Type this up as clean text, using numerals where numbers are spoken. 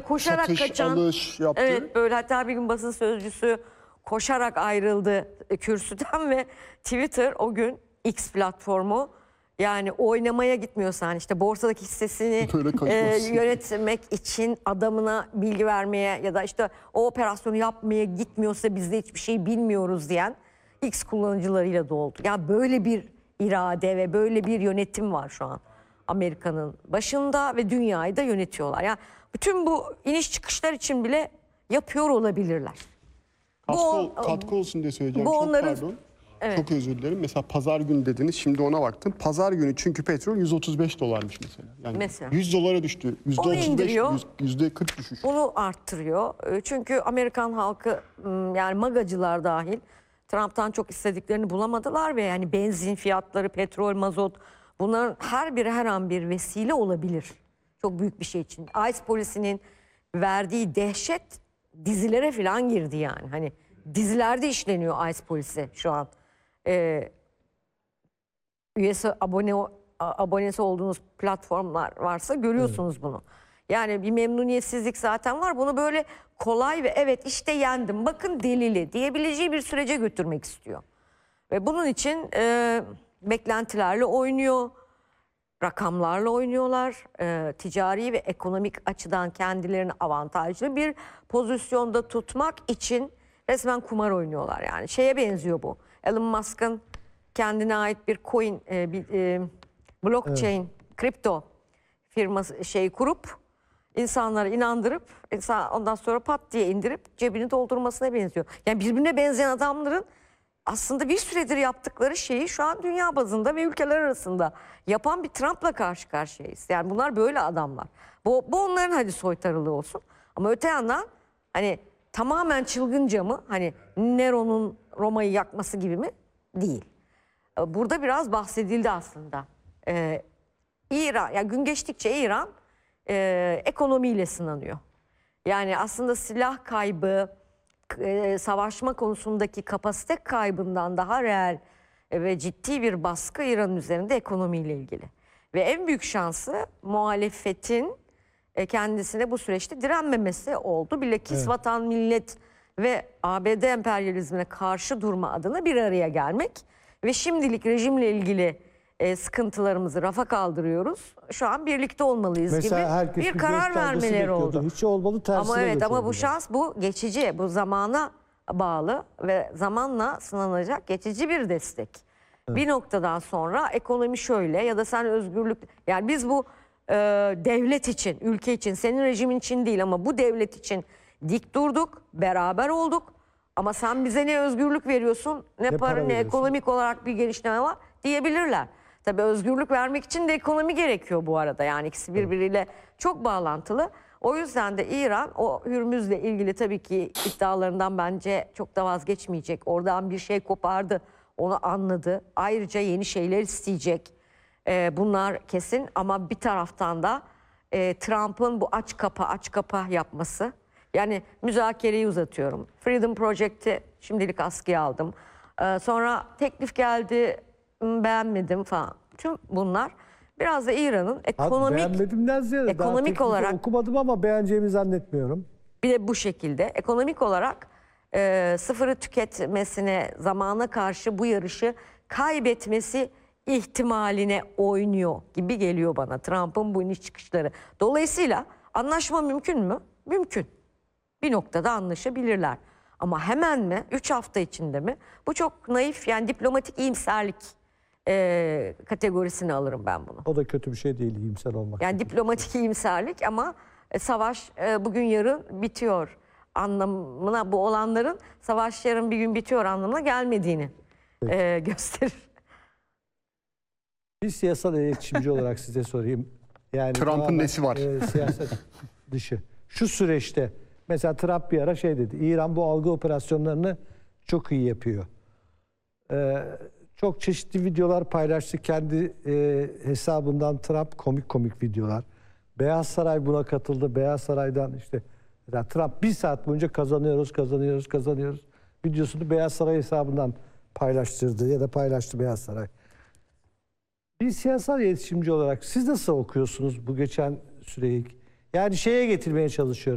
koşarak satış, kaçan, alış yaptı. evet, böyle hatta bir gün basın sözcüsü koşarak ayrıldı kürsüden ve Twitter o gün X platformu, yani oynamaya gitmiyorsan işte borsadaki hissesini yönetmek için adamına bilgi vermeye ya da işte o operasyonu yapmaya gitmiyorsa biz de hiçbir şey bilmiyoruz diyen X kullanıcılarıyla doldu. Ya böyle bir irade ve böyle bir yönetim var şu an Amerika'nın başında ve dünyayı da yönetiyorlar. Yani bütün bu iniş çıkışlar için bile yapıyor olabilirler. Katkı olsun diye söyleyeceğim. Bu Çok onların, pardon. evet. Çok özür dilerim. Mesela pazar günü dediniz. Şimdi ona baktım. Pazar günü çünkü petrol 135 dolarmış mesela. Yani Mesela. 100 dolara düştü. %35, %40 düşüş. Bunu arttırıyor. Çünkü Amerikan halkı, yani magacılar dahil, Trump'tan çok istediklerini bulamadılar ve yani benzin fiyatları, petrol, mazot, bunların her biri her an bir vesile olabilir. Çok büyük bir şey için. ICE polisinin verdiği dehşet dizilere falan girdi yani. Hani dizilerde işleniyor ICE polisi şu an. Üyesi, abonesi olduğunuz platformlar varsa görüyorsunuz bunu. Yani bir memnuniyetsizlik zaten var. Bunu böyle kolay ve evet işte yendim, bakın delili diyebileceği bir sürece götürmek istiyor. Ve bunun için beklentilerle oynuyor, rakamlarla oynuyorlar. Ticari ve ekonomik açıdan kendilerini avantajlı bir pozisyonda tutmak için resmen kumar oynuyorlar. Yani şeye benziyor bu. Elon Musk'ın kendine ait bir coin, blockchain, kripto firması kurup insanları inandırıp ondan sonra pat diye indirip cebini doldurmasına benziyor. Yani birbirine benzeyen adamların aslında bir süredir yaptıkları şeyi şu an dünya bazında ve ülkeler arasında yapan bir Trump'la karşı karşıyayız. Yani bunlar böyle adamlar. Bu onların hadi soytarılığı olsun. Ama öte yandan hani tamamen çılgınca mı? Hani Nero'nun Roma'yı yakması gibi mi? Değil. Burada biraz bahsedildi aslında. İran, yani gün geçtikçe İran ekonomiyle sınanıyor. Yani aslında silah kaybı, savaşma konusundaki kapasite kaybından daha reel ve ciddi bir baskı İran'ın üzerinde ekonomiyle ilgili. Ve en büyük şansı muhalefetin kendisine bu süreçte direnmemesi oldu. Bilakis vatan, millet ve ABD emperyalizmine karşı durma adına bir araya gelmek ve şimdilik rejimle ilgili sıkıntılarımızı rafa kaldırıyoruz. Şu an birlikte olmalıyız mesela gibi bir karar vermeleri oldu. Hiç olmadı, tersine ama evet, götürdü. ama bu şans, bu geçici, bu zamana bağlı ve zamanla sınanacak geçici bir destek. Bir noktadan sonra ekonomi şöyle ya da sen özgürlük, yani biz bu devlet için, ülke için, senin rejimin için değil ama bu devlet için dik durduk, beraber olduk. Ama sen bize ne özgürlük veriyorsun, ne para, ne ekonomik olarak bir gelişme var diyebilirler. Tabii özgürlük vermek için de ekonomi gerekiyor bu arada. Yani ikisi birbiriyle çok bağlantılı. O yüzden de İran o Hürmüz'le ilgili tabii ki iddialarından bence çok da vazgeçmeyecek. Oradan bir şey kopardı, onu anladı. Ayrıca yeni şeyler isteyecek. Bunlar kesin, ama bir taraftan da Trump'ın bu aç kapa yapması. Yani müzakereyi uzatıyorum. Freedom Project'i şimdilik askıya aldım. Sonra teklif geldi, beğenmedim falan. Tüm bunlar biraz da İran'ın beğenmedimden ziyade ekonomik olarak okumadım ama beğeneceğimi zannetmiyorum. Bir de bu şekilde ekonomik olarak sıfırı tüketmesine, zamana karşı bu yarışı kaybetmesi ihtimaline oynuyor gibi geliyor bana Trump'ın bu iniş çıkışları. Dolayısıyla anlaşma mümkün mü? Mümkün. Bir noktada anlaşabilirler. Ama hemen mi? 3 hafta içinde mi? Bu çok naif, yani diplomatik iyimserlik kategorisine alırım ben bunu. O da kötü bir şey değil, iyimser olmak. Yani diplomatik iyimserlik, ama savaş bugün yarın bitiyor anlamına, bu olanların savaş yarın bir gün bitiyor anlamına gelmediğini gösterir. Bir siyasal iletişimci olarak size sorayım. Yani Trump'ın nesi var? Siyaset dışı. Şu süreçte mesela Trump bir ara şey dedi. İran bu algı operasyonlarını çok iyi yapıyor. Çok çeşitli videolar paylaştı kendi hesabından Trump, komik videolar. Beyaz Saray buna katıldı. Beyaz Saray'dan işte Trump 1 saat boyunca kazanıyoruz videosunu Beyaz Saray hesabından paylaştırdı ya da paylaştı Beyaz Saray. Bir siyasal iletişimci olarak siz nasıl okuyorsunuz bu geçen süreyi? Yani şeye getirmeye çalışıyorum.